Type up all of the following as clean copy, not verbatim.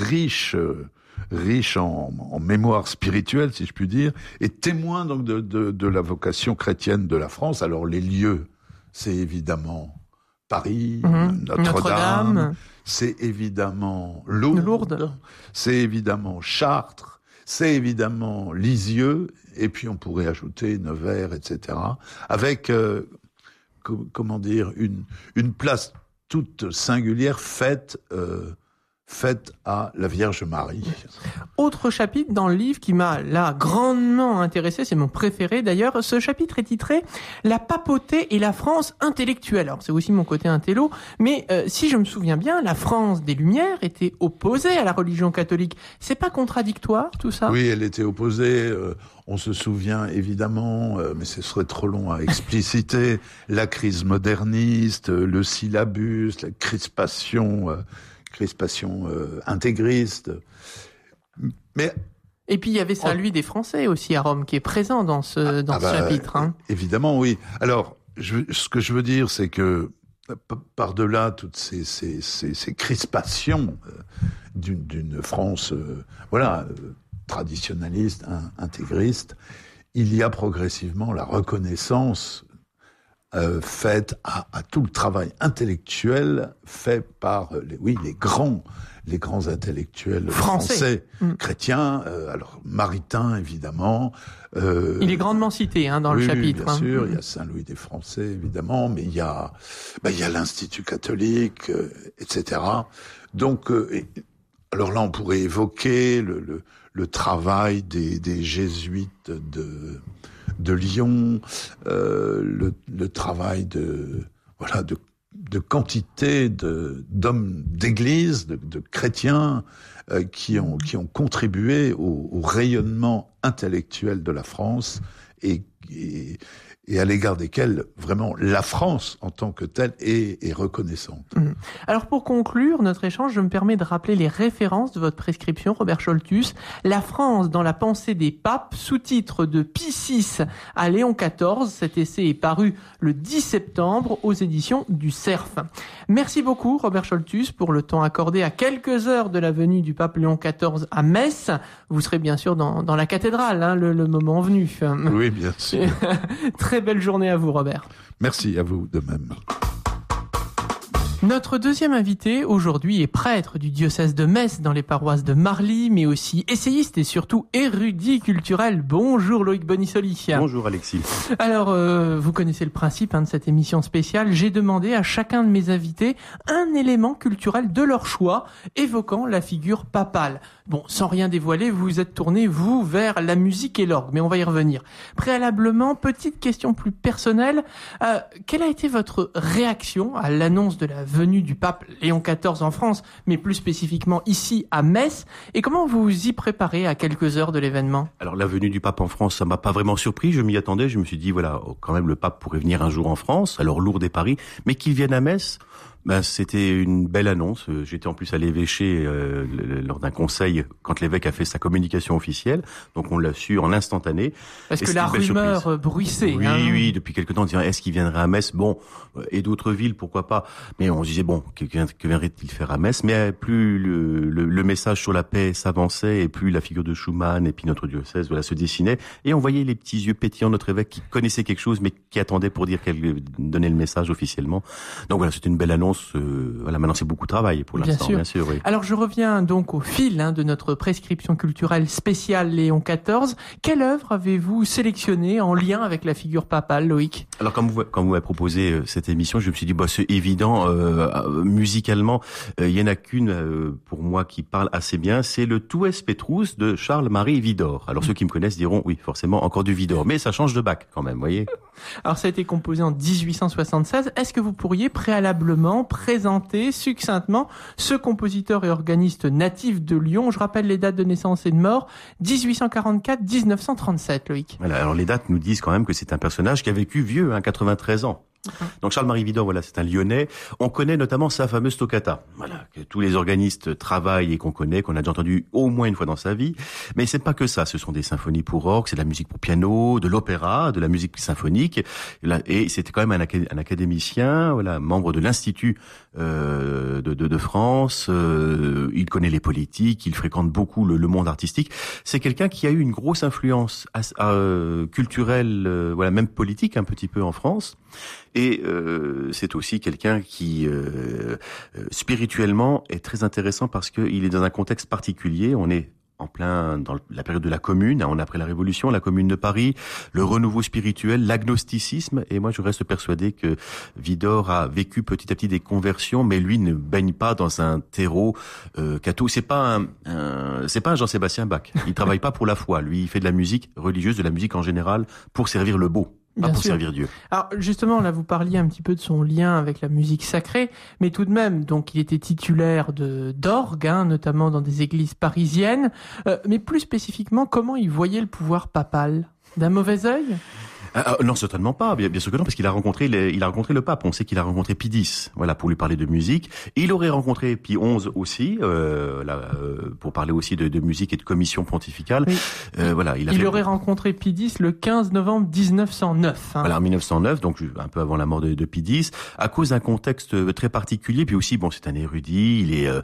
riche en mémoire spirituelle, si je puis dire, et témoin donc de la vocation chrétienne de la France. Alors les lieux, c'est évidemment Paris, Notre-Dame, c'est évidemment Lourdes, c'est évidemment Chartres, c'est évidemment Lisieux, et puis on pourrait ajouter Nevers, etc. Avec, une place toute singulière faite à la Vierge Marie. Autre chapitre dans le livre qui m'a là grandement intéressé, c'est mon préféré d'ailleurs, ce chapitre est titré « La papauté et la France intellectuelle ». Alors c'est aussi mon côté intello, mais si je me souviens bien, la France des Lumières était opposée à la religion catholique. C'est pas contradictoire tout ça ? Oui, elle était opposée. On se souvient évidemment, mais ce serait trop long à expliciter, la crise moderniste, le syllabus, la crispation intégriste. Et puis il y avait Saint-Louis des Français aussi à Rome qui est présent dans ce chapitre. Hein. Évidemment, oui. Alors, ce que je veux dire, c'est que par-delà toutes ces crispations d'une France, traditionnaliste, intégriste, il y a progressivement la reconnaissance faite à tout le travail intellectuel fait par les grands intellectuels français chrétiens, alors Maritain évidemment. Il est grandement cité dans le chapitre. Bien sûr, il y a Saint-Louis des Français évidemment, mais il y a l'Institut catholique, etc. Donc, alors là, on pourrait évoquer le travail des jésuites de Lyon, le travail de quantité d'hommes d'église, de chrétiens qui ont contribué au rayonnement intellectuel de la France et à l'égard desquels, vraiment, la France, en tant que telle, est reconnaissante. Alors, pour conclure notre échange, je me permets de rappeler les références de votre prescription, Robert Scholtus. La France dans la pensée des papes, sous-titre de Pie VI à Léon XIV. Cet essai est paru le 10 septembre aux éditions du Cerf. Merci beaucoup, Robert Scholtus, pour le temps accordé à quelques heures de la venue du pape Léon XIV à Metz. Vous serez bien sûr dans la cathédrale, le moment venu. Oui, bien sûr. Très belle journée à vous, Robert. Merci à vous de même. Notre deuxième invité aujourd'hui est prêtre du diocèse de Metz dans les paroisses de Marly, mais aussi essayiste et surtout érudit culturel. Bonjour Loïc Bonissoli. Bonjour Alexis. Alors, vous connaissez le principe de cette émission spéciale. J'ai demandé à chacun de mes invités un élément culturel de leur choix, évoquant la figure papale. Bon, sans rien dévoiler, vous vous êtes tourné, vous, vers la musique et l'orgue, mais on va y revenir. Préalablement, petite question plus personnelle. Quelle a été votre réaction à l'annonce de la venue du pape Léon XIV en France, mais plus spécifiquement ici à Metz, et comment vous vous y préparez à quelques heures de l'événement ? Alors la venue du pape en France, ça m'a pas vraiment surpris, je m'y attendais, je me suis dit voilà, quand même le pape pourrait venir un jour en France, alors Lourdes et Paris, mais qu'il vienne à Metz, c'était une belle annonce. J'étais en plus à l'évêché lors d'un conseil quand l'évêque a fait sa communication officielle, donc on l'a su en instantané. Parce que la rumeur bruissait. Oui, depuis quelque temps, on disait est-ce qu'il viendrait à Metz ? Bon, et d'autres villes, pourquoi pas ? Mais on se disait bon, que viendrait-il faire à Metz ? Mais plus le message sur la paix s'avançait, et plus la figure de Schumann et puis notre diocèse se dessinait, et on voyait les petits yeux pétillants de notre évêque qui connaissait quelque chose, mais qui attendait pour dire qu'elle donnait le message officiellement. Donc voilà, c'était une belle annonce. Maintenant c'est beaucoup de travail pour l'instant, bien sûr. Oui. Alors je reviens donc au fil de notre prescription culturelle spéciale Léon XIV. Quelle œuvre avez-vous sélectionnée en lien avec la figure papale, Loïc ? Alors quand vous m'avez proposé cette émission, je me suis dit c'est évident, musicalement, il y en a qu'une pour moi qui parle assez bien, c'est le Tout est Petrus de Charles-Marie Widor. Alors ceux qui me connaissent diront oui, forcément encore du Widor, mais ça change de Bach quand même, vous voyez. Alors ça a été composé en 1876. Est-ce que vous pourriez préalablement présenter succinctement ce compositeur et organiste natif de Lyon ? Je rappelle les dates de naissance et de mort, 1844-1937, Loïc. Voilà, alors les dates nous disent quand même que c'est un personnage qui a vécu vieux, 93 ans. Donc Charles-Marie Widor, voilà, c'est un Lyonnais. On connaît notamment sa fameuse toccata, voilà, que tous les organistes travaillent et qu'on connaît, qu'on a déjà entendu au moins une fois dans sa vie. Mais c'est pas que ça. Ce sont des symphonies pour orgue, c'est de la musique pour piano, de l'opéra, de la musique symphonique. Et c'était quand même un académicien, voilà, membre de l'Institut de France. Il connaît les politiques, il fréquente beaucoup le monde artistique. C'est quelqu'un qui a eu une grosse influence culturelle, voilà, même politique un petit peu en France. Et c'est aussi quelqu'un qui spirituellement est très intéressant parce qu'il est dans un contexte particulier. On est en plein dans la période de la Commune, on est après la Révolution, la Commune de Paris, le renouveau spirituel, l'agnosticisme. Et moi, je reste persuadé que Widor a vécu petit à petit des conversions, mais lui ne baigne pas dans un terreau catho. C'est pas un Jean-Sébastien Bach. Il travaille pas pour la foi. Lui, il fait de la musique religieuse, de la musique en général, pour servir le beau. Pas pour servir Dieu. Alors justement, là vous parliez un petit peu de son lien avec la musique sacrée, mais tout de même, donc il était titulaire d'orgue, notamment dans des églises parisiennes. Mais plus spécifiquement, comment il voyait le pouvoir papal ? D'un mauvais œil ? Non, certainement pas. Bien sûr que non, parce qu'il a rencontré le pape. On sait qu'il a rencontré Pie X, voilà, pour lui parler de musique. Il aurait rencontré Pie XI aussi, pour parler aussi de musique et de commission pontificale. Oui. Voilà, il aurait rencontré Pie X le 15 novembre 1909. Voilà, en 1909, donc un peu avant la mort de Pie X, à cause d'un contexte très particulier. Puis aussi, bon, c'est un érudit, il est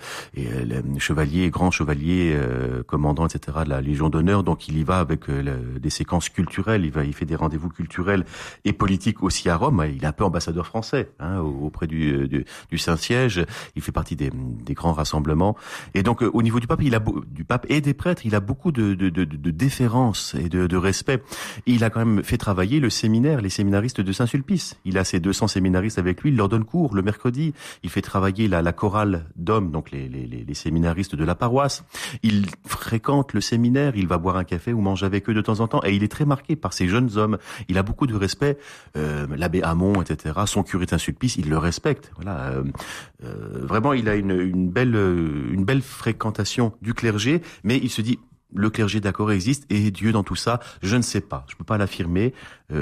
grand chevalier, commandant, etc. de la Légion d'honneur. Donc il y va avec des séquences culturelles. Il fait des rendez-vous culturel et politique aussi à Rome. Il est un peu ambassadeur français auprès du Saint-Siège. Il fait partie des grands rassemblements. Et donc au niveau du pape, du pape et des prêtres, il a beaucoup de déférence et de respect. Il a quand même fait travailler les séminaristes de Saint-Sulpice. Il a ses 200 séminaristes avec lui. Il leur donne cours le mercredi. Il fait travailler la chorale d'hommes, donc les séminaristes de la paroisse. Il fréquente le séminaire. Il va boire un café ou manger avec eux de temps en temps. Et il est très marqué par ces jeunes hommes. Il a beaucoup de respect. L'abbé Hamon, etc., son curé de Saint-Sulpice, il le respecte. Voilà. Vraiment, il a une belle fréquentation du clergé, mais il se dit, le clergé, d'accord, existe, et Dieu dans tout ça, je ne sais pas. Je peux pas l'affirmer,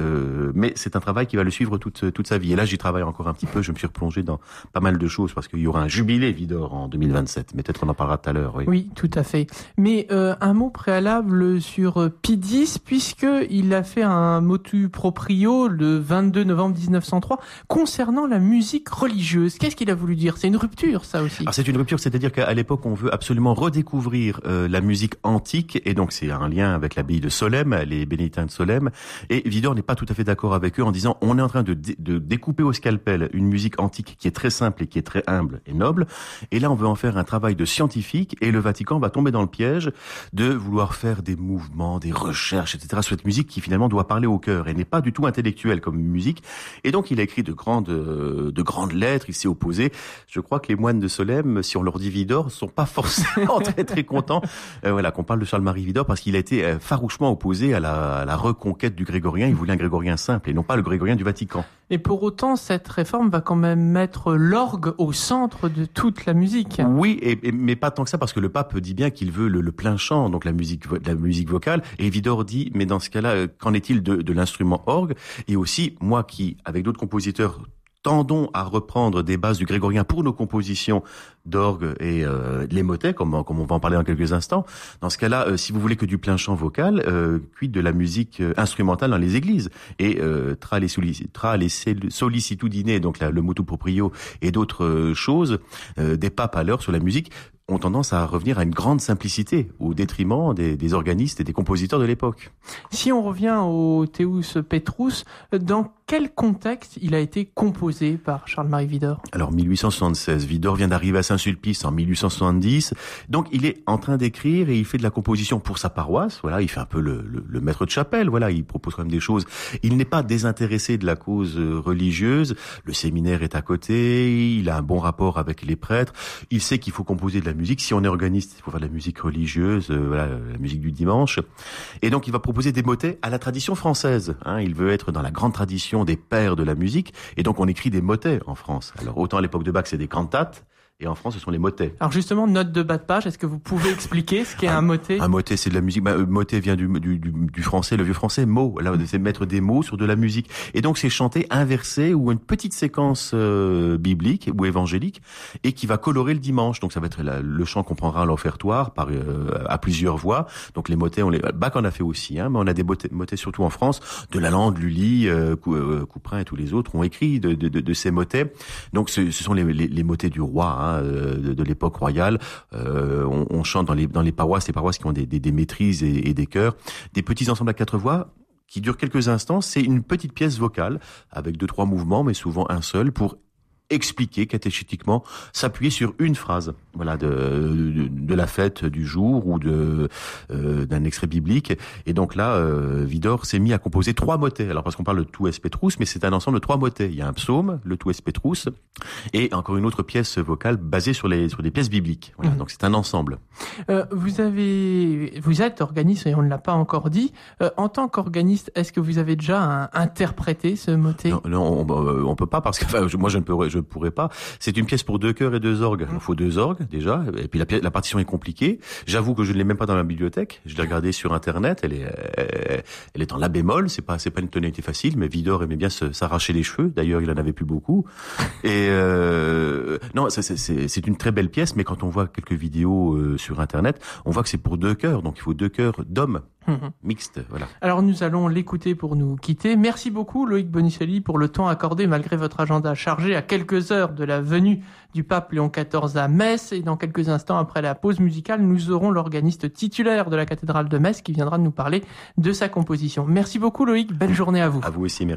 mais c'est un travail qui va le suivre toute sa vie. Et là, j'y travaille encore un petit peu. Je me suis replongé dans pas mal de choses parce qu'il y aura un jubilé Widor en 2027. Mais peut-être on en parlera tout à l'heure. Oui, tout à fait. Mais un mot préalable sur Pie X, puisque il a fait un motu proprio le 22 novembre 1903 concernant la musique religieuse. Qu'est-ce qu'il a voulu dire ? C'est une rupture, ça aussi. Alors, c'est une rupture, c'est-à-dire qu'à l'époque, on veut absolument redécouvrir la musique antique. Et donc c'est un lien avec l'abbaye de Solesmes, les bénédictins de Solesmes. Et Widor n'est pas tout à fait d'accord avec eux en disant on est en train de découper au scalpel une musique antique qui est très simple et qui est très humble et noble. Et là on veut en faire un travail de scientifique et le Vatican va tomber dans le piège de vouloir faire des mouvements, des recherches, etc. sur cette musique qui finalement doit parler au cœur et n'est pas du tout intellectuelle comme musique. Et donc il a écrit de grandes lettres, il s'est opposé. Je crois que les moines de Solesmes, si on leur dit Widor, sont pas forcément très très contents. Voilà, qu'on parle de Charles-Marie Widor parce qu'il a été farouchement opposé à la reconquête du grégorien. Il voulait un grégorien simple et non pas le grégorien du Vatican. Et pour autant, cette réforme va quand même mettre l'orgue au centre de toute la musique. Oui, mais pas tant que ça parce que le pape dit bien qu'il veut le plein chant, donc la musique vocale. Et Widor dit, mais dans ce cas-là, qu'en est-il de l'instrument orgue ? Et aussi, moi qui, avec d'autres compositeurs, tendons à reprendre des bases du grégorien pour nos compositions d'orgue et les motets, comme on va en parler dans quelques instants. Dans ce cas-là, si vous voulez que du plein chant vocal, quid de la musique instrumentale dans les églises. Et tra les sollicitudine, donc le motu proprio et d'autres choses, des papes à l'heure sur la musique, ont tendance à revenir à une grande simplicité au détriment des organistes et des compositeurs de l'époque. Si on revient au Deus Petrus, dans quel contexte il a été composé par Charles-Marie Widor ? Alors 1876, Widor vient d'arriver à Saint-Sulpice en 1870, donc il est en train d'écrire et il fait de la composition pour sa paroisse, voilà, il fait un peu le maître de chapelle, voilà, il propose quand même des choses. Il n'est pas désintéressé de la cause religieuse, le séminaire est à côté, il a un bon rapport avec les prêtres, il sait qu'il faut composer de la musique. Si on est organiste, il faut faire de la musique religieuse, voilà, la musique du dimanche. Et donc, il va proposer des motets à la tradition française. Il veut être dans la grande tradition des pères de la musique. Et donc, on écrit des motets en France. Alors, autant à l'époque de Bach, c'est des cantates. Et en France, ce sont les motets. Alors justement, note de bas de page, est-ce que vous pouvez expliquer ce qu'est un motet? Un motet, c'est de la musique. Motet vient du français, le vieux français, mot. Là, c'est mettre des mots sur de la musique. Et donc, c'est chanter inversé ou une petite séquence biblique ou évangélique et qui va colorer le dimanche. Donc, ça va être le chant qu'on prendra à l'offertoire à plusieurs voix. Donc, les motets, Bach en a fait aussi, hein, mais on a des motets surtout en France. De Lalande, Lully, Couperin et tous les autres ont écrit de ces motets. Donc, ce sont les motets du roi, hein, de l'époque royale. On chante dans les paroisses qui ont des maîtrises et des chœurs, des petits ensembles à 4 voix qui durent quelques instants. C'est une petite pièce vocale avec 2-3 mouvements, mais souvent un seul, pour expliquer catéchétiquement, s'appuyer sur une phrase, voilà, de la fête du jour ou d'un extrait biblique. Et donc là, Widor s'est mis à composer 3 motets. Alors parce qu'on parle de tout es Petrus, mais c'est un ensemble de 3 motets. Il y a un psaume, le tout es Petrus, et encore une autre pièce vocale basée sur des pièces bibliques. Voilà, donc c'est un ensemble. Vous êtes organiste et on ne l'a pas encore dit. En tant qu'organiste, est-ce que vous avez déjà interprété ce motet? Non, on peut pas parce que moi je ne pourrais pas. C'est une pièce pour 2 chœurs et 2 orgues. Il faut 2 orgues déjà, et puis la partition est compliquée. J'avoue que je ne l'ai même pas dans la bibliothèque. Je l'ai regardée sur internet. Elle est en la bémol. C'est pas une tonalité facile, mais Widor aimait bien s'arracher les cheveux. D'ailleurs, il en avait plus beaucoup. Et non, c'est une très belle pièce, mais quand on voit quelques vidéos sur internet, on voit que c'est pour 2 chœurs. Donc il faut 2 chœurs d'hommes. Mixte, voilà. Alors nous allons l'écouter pour nous quitter. Merci beaucoup Loïc Bonicelli pour le temps accordé malgré votre agenda chargé à quelques heures de la venue du pape Léon XIV à Metz. Et dans quelques instants après la pause musicale, nous aurons l'organiste titulaire de la cathédrale de Metz qui viendra nous parler de sa composition. Merci beaucoup Loïc, belle journée à vous. À vous aussi, merci.